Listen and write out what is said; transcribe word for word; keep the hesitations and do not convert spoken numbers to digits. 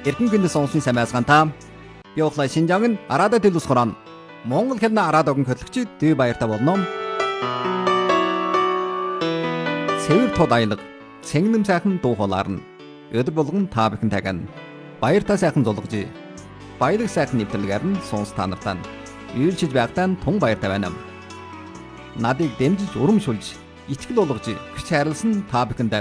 Эргэн гинэ сонсын самаасгантаа. Би ухлаа Шинжаангын Арада төлөс хорон. Монгол хэлний Арада огн хөтлөгч Дэв баяртай болно. Цэвэр тод аялга, цэнгэнэм сайхан дуу хоолаарна. Өдөр болгон та бүхэн тагана. Баяртай сайхан зулгаж, баялаг сайхан нэвтрэлгээр нь сонс та нартаа үйлчилж байхдаа тун баяртай байна. Надыг дэмжиж урамшуулж, итгэл болгож, хүч хайрлсан та бүхэнд